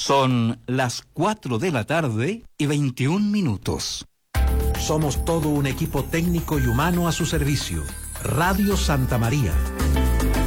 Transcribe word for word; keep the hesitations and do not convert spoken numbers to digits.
Son las cuatro de la tarde y veintiún minutos. Somos todo un equipo técnico y humano a su servicio. Radio Santa María.